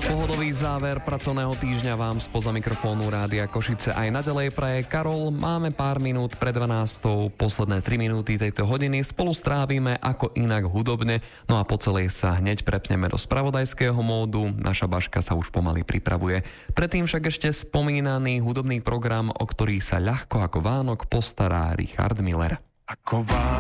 Pohodový záver pracovného týždňa vám spoza mikrofónu Rádia Košice aj naďalej praje Karol. Máme pár minút pred 12. Posledné 3 minúty tejto hodiny spolu strávime ako inak hudobne. No a po celej sa hneď prepneme do spravodajského módu. Naša Baška sa už pomaly pripravuje. Predtým však ešte spomínaný hudobný program, o ktorý sa ľahko ako Vánok postará Richard Miller.